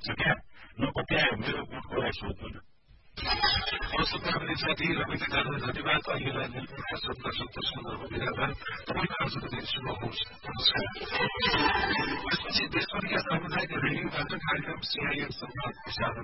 छ क्या नपत्याए मेरो गुटकोलाई सोध्नु अवश्य प्राप्ति साथी रविन्द्र जानु धन्यवाद अहिलेलाई निर्भर सत्ता सन्दर्भ विधान तपाईँको आज शुभ होस् नमस्कार त्यसपछि देशभरिका सामुदायिक रेडियोबाट कार्यक्रम सिआइएन संवाद प्रसारण